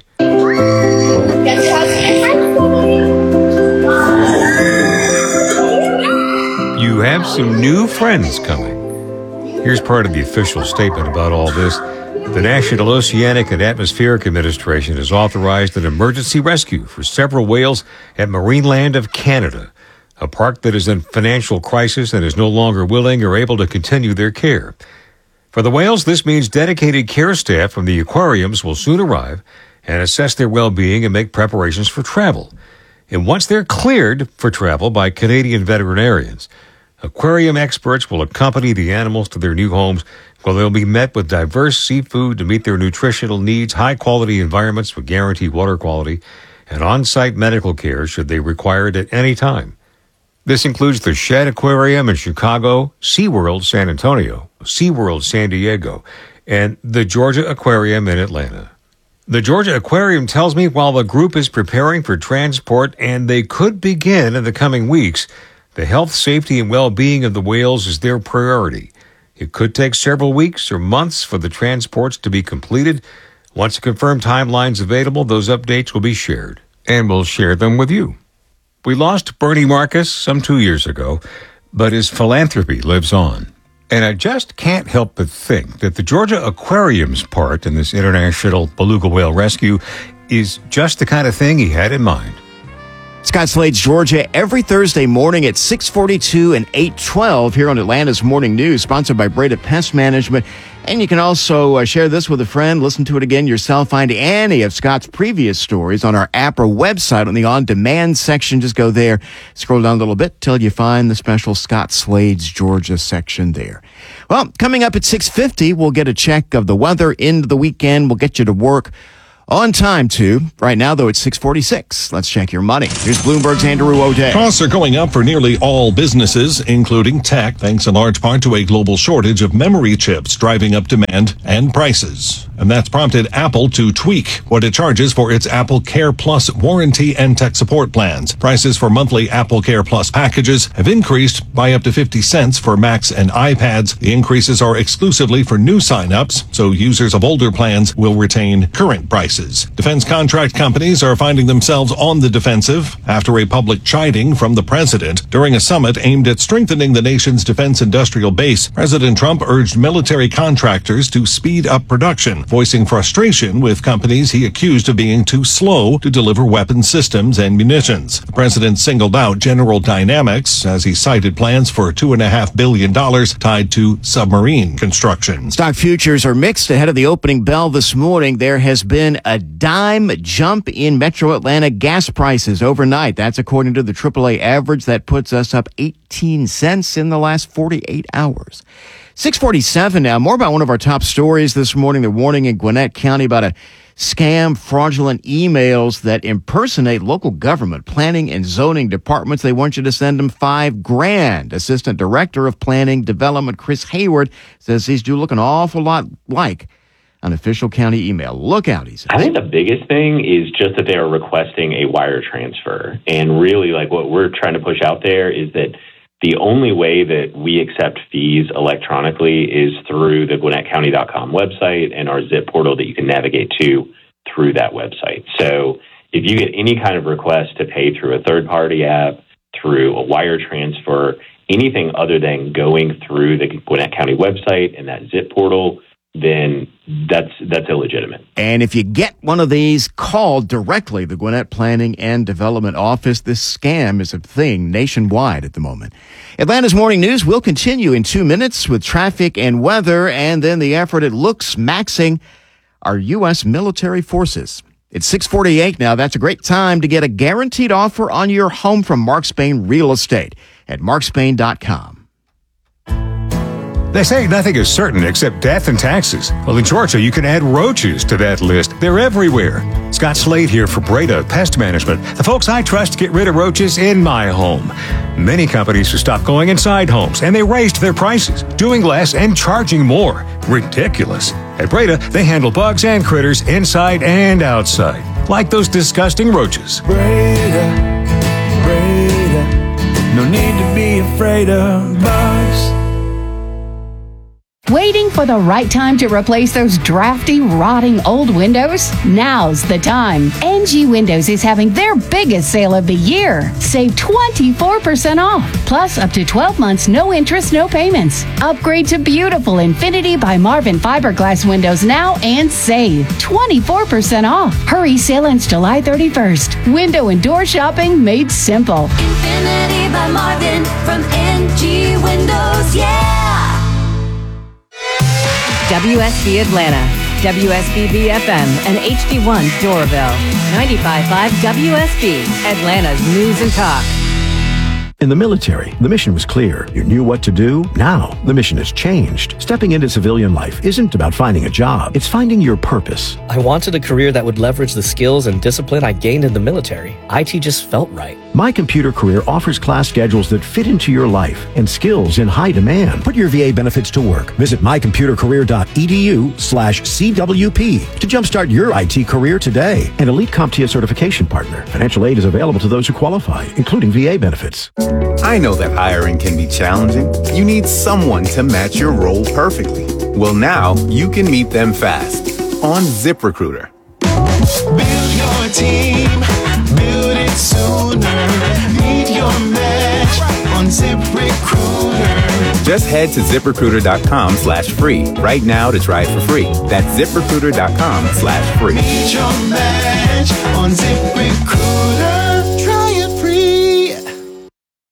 You have some new friends coming. Here's part of the official statement about all this. The National Oceanic and Atmospheric Administration has authorized an emergency rescue for several whales at Marineland of Canada, a park that is in financial crisis and is no longer willing or able to continue their care. For the whales, this means dedicated care staff from the aquariums will soon arrive and assess their well-being and make preparations for travel. And once they're cleared for travel by Canadian veterinarians, aquarium experts will accompany the animals to their new homes where they'll be met with diverse seafood to meet their nutritional needs, high-quality environments with guaranteed water quality, and on-site medical care should they require it at any time. This includes the Shedd Aquarium in Chicago, SeaWorld San Antonio, SeaWorld San Diego, and the Georgia Aquarium in Atlanta. The Georgia Aquarium tells me while the group is preparing for transport and they could begin in the coming weeks, the health, safety, and well-being of the whales is their priority. It could take several weeks or months for the transports to be completed. Once a confirmed timeline's available, those updates will be shared, and we'll share them with you. We lost Bernie Marcus some two years ago, but his philanthropy lives on. And I just can't help but think that the Georgia Aquarium's part in this international beluga whale rescue is just the kind of thing he had in mind. Scott Slade's Georgia every Thursday morning at six forty-two and eight twelve here on Atlanta's Morning News, sponsored by Breda Pest Management. And you can also uh, share this with a friend, listen to it again yourself, find any of Scott's previous stories on our app or website on the on-demand section. Just go there, scroll down a little bit till you find the special Scott Slade's Georgia section there. Well, coming up at six fifty, we'll get a check of the weather into the weekend. We'll get you to work on time, too. Right now, though, it's six forty-six. Let's check your money. Here's Bloomberg's Andrew O'Day. Costs are going up for nearly all businesses, including tech, thanks in large part to a global shortage of memory chips driving up demand and prices. And that's prompted Apple to tweak what it charges for its Apple Care Plus warranty and tech support plans. Prices for monthly Apple Care Plus packages have increased by up to fifty cents for Macs and iPads. The increases are exclusively for new signups, so users of older plans will retain current prices. Defense contract companies are finding themselves on the defensive after a public chiding from the president. During a summit aimed at strengthening the nation's defense industrial base, President Trump urged military contractors to speed up production, voicing frustration with companies he accused of being too slow to deliver weapon systems and munitions. The president singled out General Dynamics as he cited plans for two point five billion dollars tied to submarine construction. Stock futures are mixed ahead of the opening bell this morning. There has been a dime jump in Metro Atlanta gas prices overnight. That's according to the triple A average. That puts us up eighteen cents in the last forty-eight hours. six forty-seven now. More about one of our top stories this morning. The warning in Gwinnett County about a scam, fraudulent emails that impersonate local government planning and zoning departments. They want you to send them five grand. Assistant Director of Planning Development Chris Hayward says these do look an awful lot like an official county email. Look out, he says. I think the biggest thing is just that they are requesting a wire transfer. And really, like, what we're trying to push out there is that the only way that we accept fees electronically is through the Gwinnett County dot com website and our zip portal that you can navigate to through that website. So if you get any kind of request to pay through a third-party app, through a wire transfer, anything other than going through the Gwinnett County website and that zip portal, then that's that's illegitimate. And if you get one of these, call directly the Gwinnett Planning and Development Office. This scam is a thing nationwide at the moment. Atlanta's Morning News will continue in two minutes with traffic and weather, and then the effort it looks maxing our U S military forces. It's six forty-eight now. That's a great time to get a guaranteed offer on your home from Mark Spain Real Estate at mark spain dot com. They say nothing is certain except death and taxes. Well, in Georgia, you can add roaches to that list. They're everywhere. Scott Slade here for Breda Pest Management, the folks I trust to get rid of roaches in my home. Many companies have stopped going inside homes, and they raised their prices, doing less and charging more. Ridiculous. At Breda, they handle bugs and critters inside and outside, like those disgusting roaches. Breda, Breda, no need to be afraid of bugs. Waiting for the right time to replace those drafty, rotting old windows? Now's the time. N G Windows is having their biggest sale of the year. Save twenty-four percent off, plus up to twelve months, no interest, no payments. Upgrade to beautiful Infinity by Marvin fiberglass windows now and save twenty-four percent off. Hurry, sale ends July thirty-first. Window and door shopping made simple. Infinity by Marvin from N G Windows, yeah! W S B Atlanta, W S B B F M, and H D one Doraville. ninety-five point five W S B, Atlanta's News and Talk. In the military, the mission was clear. You knew what to do. Now, the mission has changed. Stepping into civilian life isn't about finding a job. It's finding your purpose. I wanted a career that would leverage the skills and discipline I gained in the military. I T just felt right. My Computer Career offers class schedules that fit into your life and skills in high demand. Put your V A benefits to work. Visit my computer career dot e d u slash C W P to jumpstart your I T career today. An Elite CompTIA certification partner. Financial aid is available to those who qualify, including V A benefits. I know that hiring can be challenging. You need someone to match your role perfectly. Well, now you can meet them fast on ZipRecruiter. Build your team, build it sooner. Meet your match on ZipRecruiter. Just head to ZipRecruiter.com slash free right now to try it for free. That's ZipRecruiter.com slash free. Meet your match on ZipRecruiter. Try it free.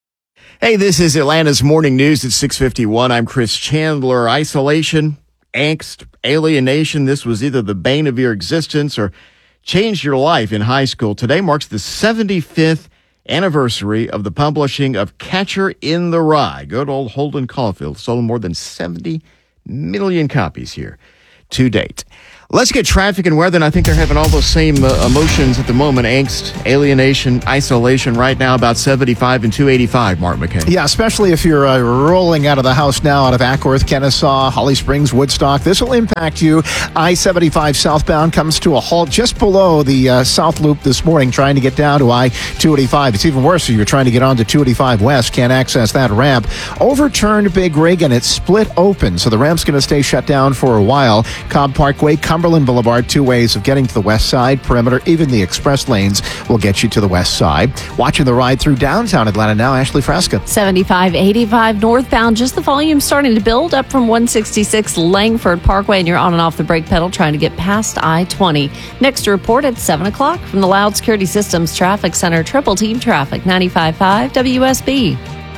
Hey, this is Atlanta's Morning News at six fifty-one. I'm Chris Chandler. Isolation, angst, alienation. This was either the bane of your existence or changed your life in high school. Today marks the seventy-fifth anniversary of the publishing of Catcher in the Rye. Good old Holden Caulfield sold more than seventy million copies here to date. Let's get traffic and weather, and I think they're having all those same uh, emotions at the moment. Angst, alienation, isolation right now, about seventy-five and two eighty-five, Mark McKay. Yeah, especially if you're uh, rolling out of the house now out of Ackworth, Kennesaw, Holly Springs, Woodstock. This will impact you. I seventy-five southbound comes to a halt just below the uh, South Loop this morning, trying to get down to I two eighty-five. It's even worse if you're trying to get onto two eighty-five West. Can't access that ramp. Overturned Big Rig, and it's split open, so the ramp's going to stay shut down for a while. Cobb Parkway, Cumberland Boulevard, two ways of getting to the west side. Perimeter, even the express lanes will get you to the west side. Watching the ride through downtown Atlanta now, Ashley Fresca. seventy-five eighty-five northbound, just the volume starting to build up from one sixty-six Langford Parkway, and you're on and off the brake pedal trying to get past I twenty. Next report at seven o'clock from the Loud Security Systems Traffic Center. Triple Team Traffic, ninety-five point five W S B.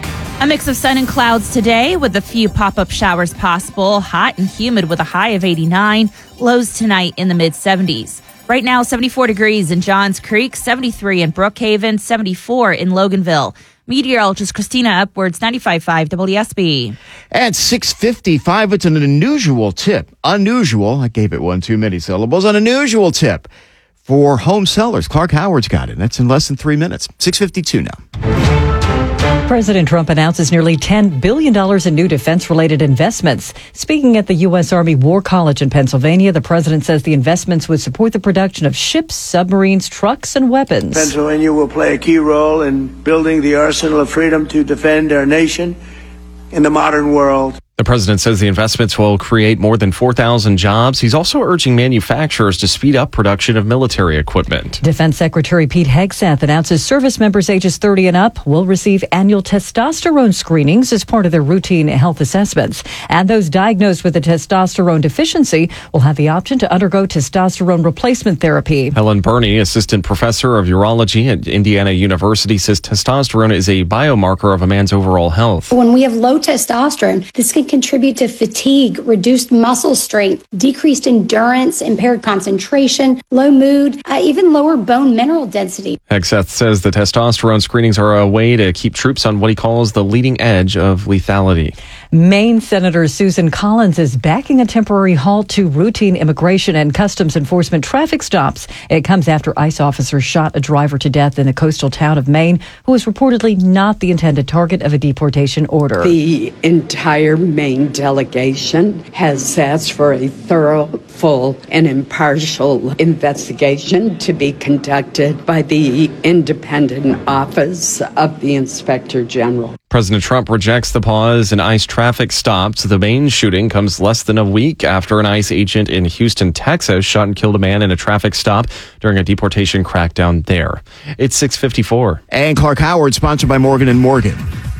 A mix of sun and clouds today with a few pop-up showers possible. Hot and humid with a high of eighty-nine. Lows tonight in the mid-seventies. Right now, seventy-four degrees in Johns Creek, seventy-three in Brookhaven, seventy-four in Loganville. Meteorologist Christina Upwards, ninety-five point five W S B. At six fifty-five, it's an unusual tip. Unusual. I gave it one too many syllables. An unusual tip for home sellers. Clark Howard's got it. That's in less than three minutes. six fifty-two now. President Trump announces nearly ten billion dollars in new defense-related investments. Speaking at the U S. Army War College in Pennsylvania, the president says the investments would support the production of ships, submarines, trucks, and weapons. Pennsylvania will play a key role in building the arsenal of freedom to defend our nation in the modern world. The president says the investments will create more than four thousand jobs. He's also urging manufacturers to speed up production of military equipment. Defense Secretary Pete Hegseth announces service members ages thirty and up will receive annual testosterone screenings as part of their routine health assessments. And those diagnosed with a testosterone deficiency will have the option to undergo testosterone replacement therapy. Helen Burney, assistant professor of urology at Indiana University, says testosterone is a biomarker of a man's overall health. When we have low testosterone, this can contribute to fatigue, reduced muscle strength, decreased endurance, impaired concentration, low mood, uh, even lower bone mineral density. Hegseth says the testosterone screenings are a way to keep troops on what he calls the leading edge of lethality. Maine Senator Susan Collins is backing a temporary halt to routine immigration and customs enforcement traffic stops. It comes after ICE officers shot a driver to death in the coastal town of Maine, who was reportedly not the intended target of a deportation order. The entire Maine delegation has asked for a thorough, full, and impartial investigation to be conducted by the independent office of the Inspector General. President Trump rejects the pause in ICE traffic stops. The Maine shooting comes less than a week after an ICE agent in Houston, Texas, shot and killed a man in a traffic stop during a deportation crackdown there. It's six fifty-four. And Clark Howard, sponsored by Morgan and Morgan.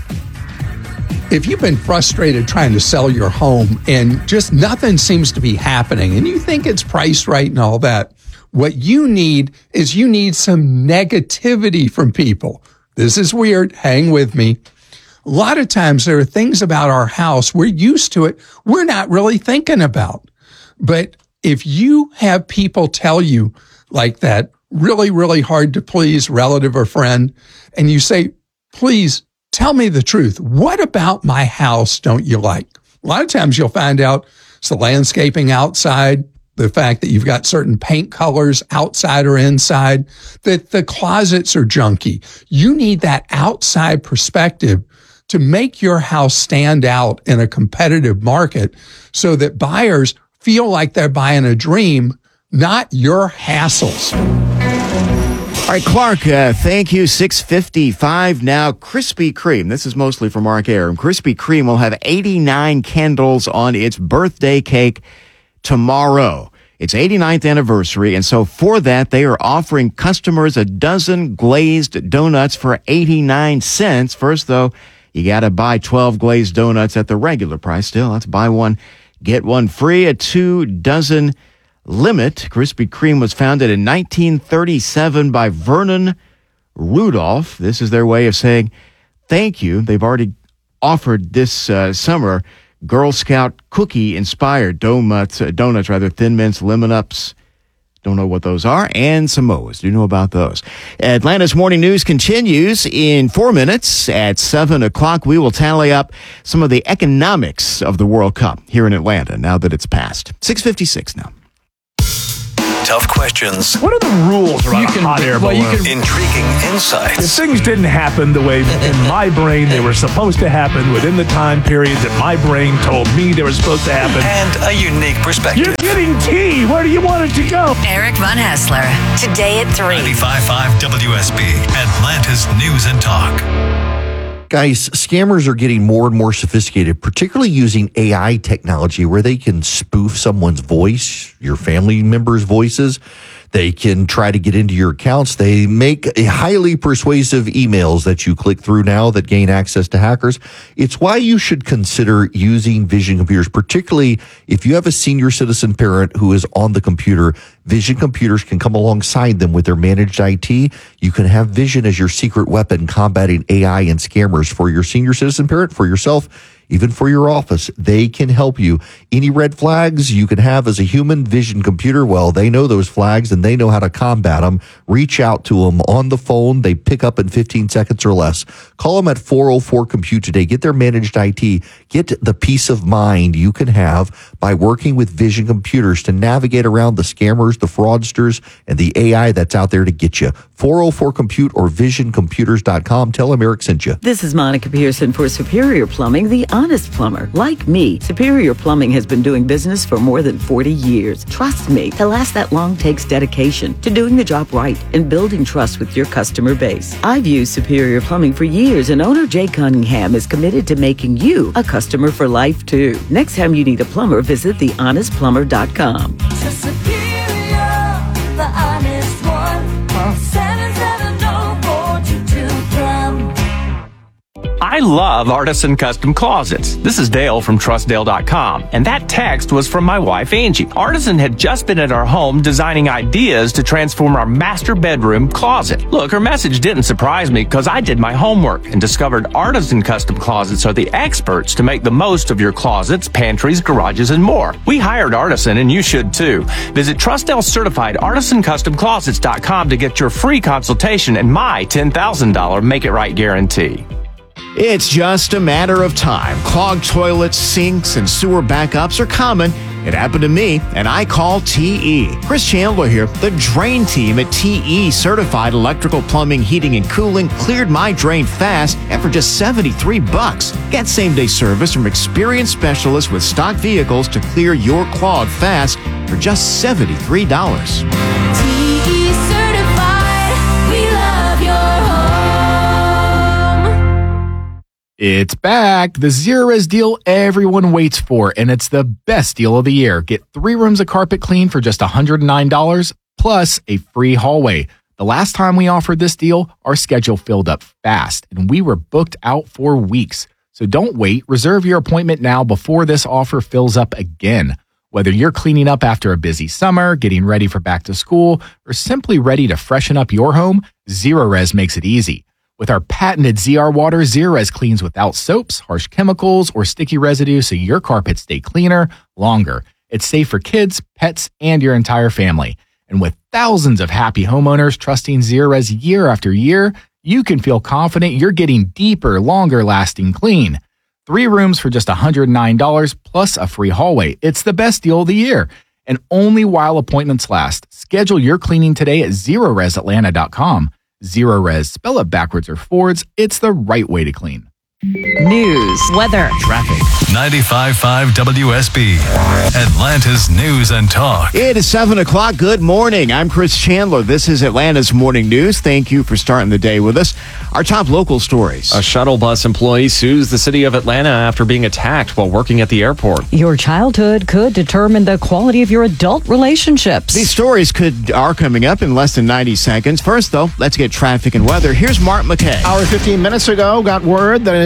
If you've been frustrated trying to sell your home and just nothing seems to be happening and you think it's priced right and all that, what you need is you need some negativity from people. This is weird. Hang with me. A lot of times there are things about our house, we're used to it, we're not really thinking about. But if you have people tell you like that really, really hard to please relative or friend, and you say, please tell me the truth. What about my house don't you like? A lot of times you'll find out it's the landscaping outside, the fact that you've got certain paint colors outside or inside, that the closets are junky. You need that outside perspective to make your house stand out in a competitive market so that buyers feel like they're buying a dream, not your hassles. All right, Clark, uh, thank you. six fifty-five now. Krispy Kreme, this is mostly for Mark Aram. Krispy Kreme will have eighty-nine candles on its birthday cake tomorrow. It's eighty-ninth anniversary, and so for that, they are offering customers a dozen glazed donuts for eighty-nine cents. First, though, You got to buy twelve glazed donuts at the regular price. Still, that's buy one, get one free. A two dozen limit. Krispy Kreme was founded in nineteen thirty-seven by Vernon Rudolph. This is their way of saying thank you. They've already offered this uh, summer Girl Scout cookie-inspired donuts, uh, donuts rather, Thin Mints, Lemon Ups. Don't know what those are. And Samoas. Do you know about those? Atlanta's Morning News continues in four minutes. At seven o'clock, we will tally up some of the economics of the World Cup here in Atlanta now that it's passed. six fifty-six now. Tough questions. What are the rules around You a can- hot air well, balloon? you can- Intriguing insights. If things didn't happen the way in my brain they were supposed to happen within the time periods that my brain told me they were supposed to happen. And a unique perspective. You're getting tea. Where do you want it to go? Eric Von Hassler, today at three. ninety-five point five W S B, Atlanta's News and Talk. Guys, scammers are getting more and more sophisticated, particularly using A I technology where they can spoof someone's voice, your family members' voices. They can try to get into your accounts. They make highly persuasive emails that you click through now that gain access to hackers. It's why you should consider using Vision computers, particularly if you have a senior citizen parent who is on the computer. Vision computers can come alongside them with their managed I T. You can have Vision as your secret weapon combating A I and scammers for your senior citizen parent, for yourself, even for your office. They can help you. Any red flags you can have as a human, Vision computer, well, they know those flags and they know how to combat them. Reach out to them on the phone. They pick up in fifteen seconds or less. Call them at four oh four compute today. Get their managed I T. Get the peace of mind you can have by working with Vision computers to navigate around the scammers, the fraudsters, and the A I that's out there to get you. four oh four compute or vision computers dot com. Tell them Eric sent you. This is Monica Pearson for Superior Plumbing, the honest plumber. Like me, Superior Plumbing has been doing business for more than forty years. Trust me, to last that long takes dedication to doing the job right and building trust with your customer base. I've used Superior Plumbing for years, and owner Jay Cunningham is committed to making you a customer for life, too. Next time you need a plumber, visit the honest plumber dot com. The honest one. Call seven seven zero four two two plum. I love Artisan Custom Closets. This is Dale from trust dale dot com, and that text was from my wife, Angie. Artisan had just been at our home designing ideas to transform our master bedroom closet. Look, her message didn't surprise me because I did my homework and discovered Artisan Custom Closets are the experts to make the most of your closets, pantries, garages, and more. We hired Artisan, and you should too. Visit TrustDale certified artisan custom closets dot com to get your free consultation and my ten thousand dollars Make It Right guarantee. It's just a matter of time. Clogged toilets, sinks, and sewer backups are common. It happened to me, and I call T E. Chris Chandler here. The drain team at T E Certified Electrical Plumbing, Heating, and Cooling cleared my drain fast and for just seventy-three bucks. Get same-day service from experienced specialists with stock vehicles to clear your clog fast for just seventy-three dollars. T E certified. We love your home. It's back. The Zerorez deal everyone waits for, and it's the best deal of the year. Get three rooms of carpet clean for just one hundred nine dollars plus a free hallway. The last time we offered this deal, our schedule filled up fast, and we were booked out for weeks. So don't wait. Reserve your appointment now before this offer fills up again. Whether you're cleaning up after a busy summer, getting ready for back to school, or simply ready to freshen up your home, Zerorez makes it easy. With our patented Z R water, Zerorez cleans without soaps, harsh chemicals, or sticky residue so your carpets stay cleaner longer. It's safe for kids, pets, and your entire family. And with thousands of happy homeowners trusting Zerorez year after year, you can feel confident you're getting deeper, longer-lasting clean. Three rooms for just one hundred nine dollars plus a free hallway. It's the best deal of the year. And only while appointments last. Schedule your cleaning today at Zerorez Atlanta dot com. Zerorez, spell it backwards or forwards. It's the right way to clean. News, weather, Traffic. ninety-five point five W S B, Atlanta's News and Talk. It is seven o'clock. Good morning. I'm Chris Chandler. This is Atlanta's Morning News. Thank you for starting the day with us. Our top local stories. A shuttle bus employee sues the city of Atlanta after being attacked while working at the airport. Your childhood could determine the quality of your adult relationships. These stories could are coming up in less than ninety seconds. First, though, let's get traffic and weather. Here's Mark McKay. Hour fifteen minutes ago, got word that in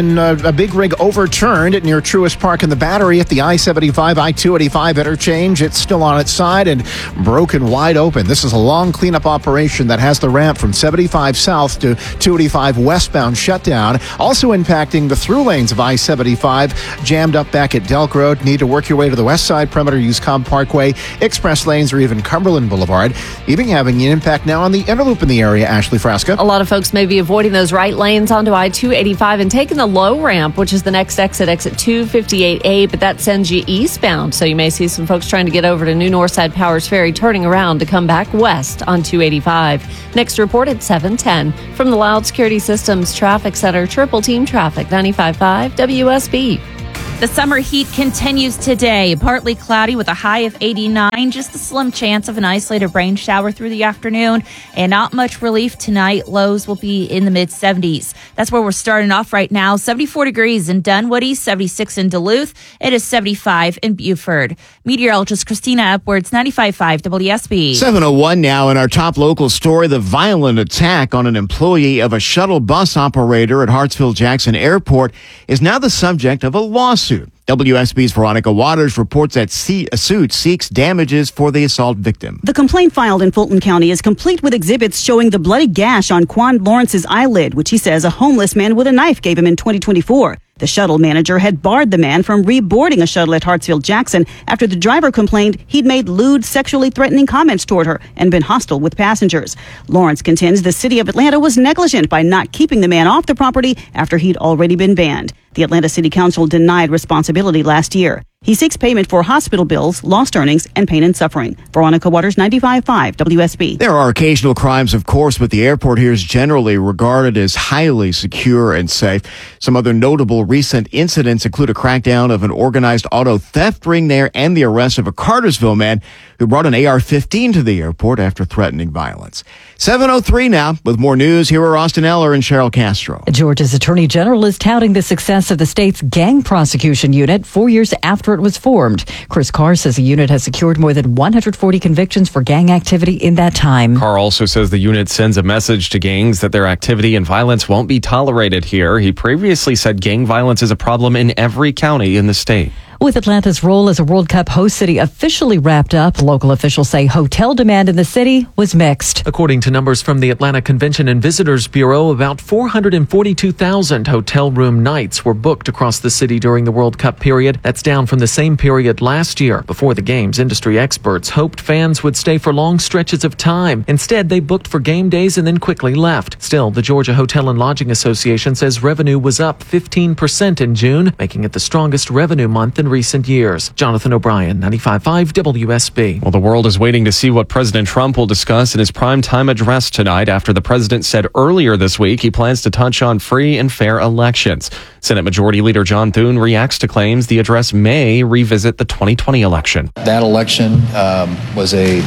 been a, a big rig overturned near Truist Park in the Battery at the I seventy-five, I two eighty-five interchange. It's still on its side and broken wide open. This is a long cleanup operation that has the ramp from seventy-five south to two eighty-five westbound shut down. Also impacting the through lanes of I seventy-five, jammed up back at Delk Road. Need to work your way to the west side perimeter. Use Cobb Parkway, express lanes, or even Cumberland Boulevard. Even having an impact now on the Interloop in the area, Ashley Frasca. A lot of folks may be avoiding those right lanes onto I two eighty-five and taking the low ramp, which is the next exit, exit two fifty-eight A, but that sends you eastbound. So you may see some folks trying to get over to New Northside Powers Ferry, turning around to come back west on two eighty-five. Next report at seven ten. From the Loud Security Systems Traffic Center, Triple Team Traffic, ninety-five point five W S B. The summer heat continues today. Partly cloudy with a high of eighty-nine. Just a slim chance of an isolated rain shower through the afternoon. And not much relief tonight. Lows will be in the mid seventies. That's where we're starting off right now. seventy-four degrees in Dunwoody, seventy-six in Duluth. It is seventy-five in Beaufort. Meteorologist Christina Upwards, ninety-five point five W S B. seven oh one now in our top local story. The violent attack on an employee of a shuttle bus operator at Hartsfield-Jackson Airport is now the subject of a lawsuit. W S B's Veronica Waters reports that a suit seeks damages for the assault victim. The complaint filed in Fulton County is complete with exhibits showing the bloody gash on Quan Lawrence's eyelid, which he says a homeless man with a knife gave him in twenty twenty-four. The shuttle manager had barred the man from reboarding a shuttle at Hartsfield-Jackson after the driver complained he'd made lewd, sexually threatening comments toward her and been hostile with passengers. Lawrence contends the city of Atlanta was negligent by not keeping the man off the property after he'd already been banned. The Atlanta City Council denied responsibility last year. He seeks payment for hospital bills, lost earnings, and pain and suffering. Veronica Waters, ninety-five point five W S B. There are occasional crimes, of course, but the airport here is generally regarded as highly secure and safe. Some other notable recent incidents include a crackdown of an organized auto theft ring there and the arrest of a Cartersville man who brought an A R fifteen to the airport after threatening violence. seven oh three now with more news. Here are Austin Eller and Cheryl Castro. Georgia's Attorney General is touting the success of the state's gang prosecution unit four years after it was formed. Chris Carr says the unit has secured more than one hundred forty convictions for gang activity in that time. Carr also says the unit sends a message to gangs that their activity and violence won't be tolerated here. He previously said gang violence is a problem in every county in the state. With Atlanta's role as a World Cup host city officially wrapped up, local officials say hotel demand in the city was mixed. According to numbers from the Atlanta Convention and Visitors Bureau, about four hundred forty-two thousand hotel room nights were booked across the city during the World Cup period. That's down from the same period last year. Before the games, industry experts hoped fans would stay for long stretches of time. Instead, they booked for game days and then quickly left. Still, the Georgia Hotel and Lodging Association says revenue was up fifteen percent in June, making it the strongest revenue month in recent years. Jonathan O'Brien, ninety-five point five W S B. Well, the world is waiting to see what President Trump will discuss in his primetime address tonight after the president said earlier this week he plans to touch on free and fair elections. Senate Majority Leader John Thune reacts to claims the address may revisit the twenty twenty election. That election um, was a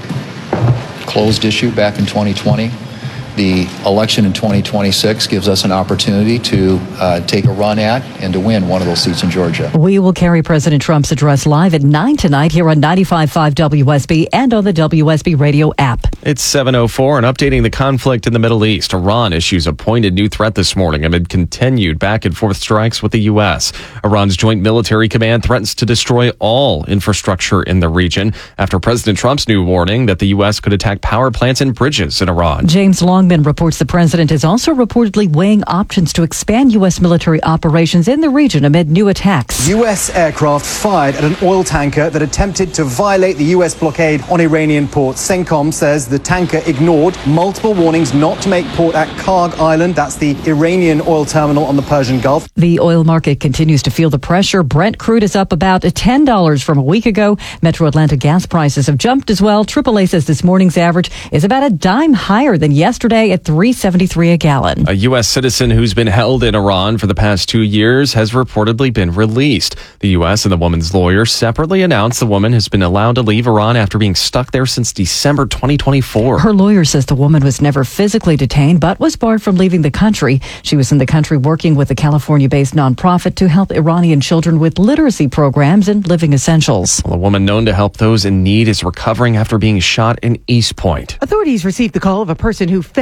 closed issue back in twenty twenty. The election in twenty twenty-six gives us an opportunity to uh, take a run at and to win one of those seats in Georgia. We will carry President Trump's address live at nine tonight here on ninety-five point five W S B and on the W S B radio app. It's seven oh four and updating the conflict in the Middle East. Iran issues a pointed new threat this morning amid continued back and forth strikes with the U S. Iran's Joint Military Command threatens to destroy all infrastructure in the region after President Trump's new warning that the U S could attack power plants and bridges in Iran. James Long reports the president is also reportedly weighing options to expand U S military operations in the region amid new attacks. U S aircraft fired at an oil tanker that attempted to violate the U S blockade on Iranian ports. CENTCOM says the tanker ignored multiple warnings not to make port at Karg Island. That's the Iranian oil terminal on the Persian Gulf. The oil market continues to feel the pressure. Brent crude is up about ten dollars from a week ago. Metro Atlanta gas prices have jumped as well. triple A says this morning's average is about a dime higher than yesterday at three seventy-three a gallon. A U S citizen who's been held in Iran for the past two years has reportedly been released. The U S and the woman's lawyer separately announced the woman has been allowed to leave Iran after being stuck there since December twenty twenty-four. Her lawyer says the woman was never physically detained but was barred from leaving the country. She was in the country working with a California-based nonprofit to help Iranian children with literacy programs and living essentials. Well, a woman known to help those in need is recovering after being shot in East Point. Authorities received the call of a person who fell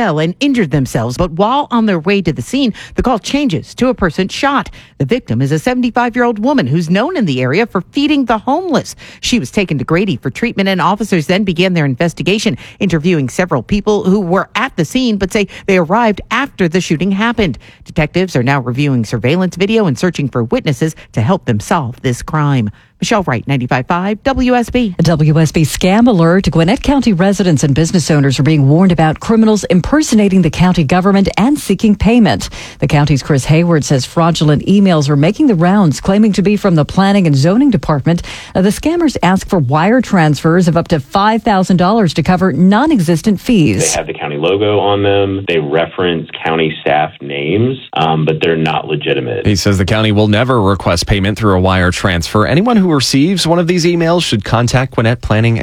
fell and injured themselves, but while on their way to the scene, the call changes to a person shot. The victim is a seventy-five-year-old woman who's known in the area for feeding the homeless. She was taken to Grady for treatment, and officers then began their investigation, interviewing several people who were at the scene but say they arrived after the shooting happened. Detectives are now reviewing surveillance video and searching for witnesses to help them solve this crime. Michelle Wright, ninety-five point five W S B. A W S B scam alert. Gwinnett County residents and business owners are being warned about criminals impersonating the county government and seeking payment. The county's Chris Hayward says fraudulent emails are making the rounds, claiming to be from the Planning and Zoning Department. Uh, the scammers ask for wire transfers of up to five thousand dollars to cover non-existent fees. They have the county logo on them. They reference county staff names, um, but they're not legitimate. He says the county will never request payment through a wire transfer. Anyone who receives one of these emails should contact Gwinnett Planning